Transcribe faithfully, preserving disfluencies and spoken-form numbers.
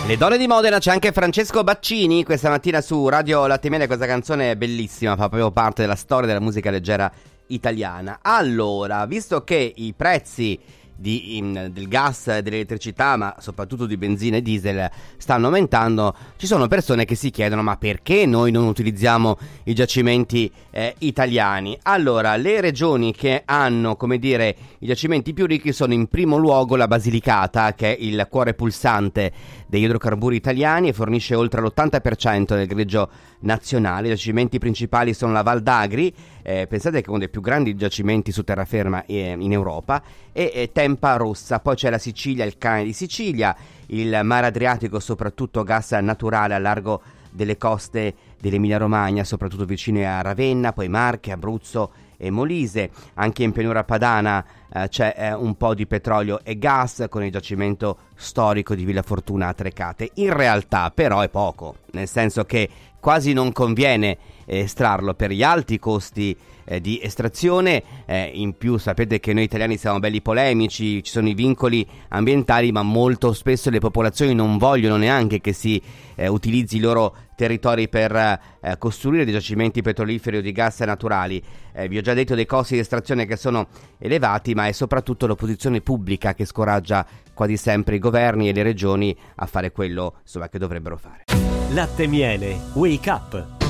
Le donne di Modena, c'è anche Francesco Baccini questa mattina su Radio Latte Miele. Questa canzone è bellissima, fa proprio parte della storia della musica leggera italiana. Allora, visto che i prezzi di, in, del gas e dell'elettricità, ma soprattutto di benzina e diesel, stanno aumentando, ci sono persone che si chiedono: ma perché noi non utilizziamo i giacimenti eh, italiani? Allora, le regioni che hanno, come dire, i giacimenti più ricchi sono in primo luogo la Basilicata, che è il cuore pulsante degli idrocarburi italiani e fornisce oltre l'ottanta per cento del greggio nazionale. I giacimenti principali sono la Val d'Agri, eh, pensate che è uno dei più grandi giacimenti su terraferma eh, in Europa, e eh, Tempa Rossa. Poi c'è la Sicilia, il Cane di Sicilia, il Mare Adriatico, soprattutto gas naturale a largo delle coste dell'Emilia Romagna, soprattutto vicino a Ravenna, poi Marche, Abruzzo e Molise. Anche in pianura padana eh, c'è eh, un po' di petrolio e gas, con il giacimento storico di Villa Fortuna a Trecate. In realtà però è poco, nel senso che quasi non conviene eh, estrarlo per gli alti costi eh, di estrazione. Eh, in più sapete che noi italiani siamo belli polemici, ci sono i vincoli ambientali, ma molto spesso le popolazioni non vogliono neanche che si eh, utilizzi i loro territori per eh, costruire dei giacimenti petroliferi o di gas naturali. Eh, vi ho già detto dei costi di estrazione che sono elevati, ma è soprattutto l'opposizione pubblica che scoraggia quasi sempre i governi e le regioni a fare quello, insomma, che dovrebbero fare. Latte Miele, Wake Up.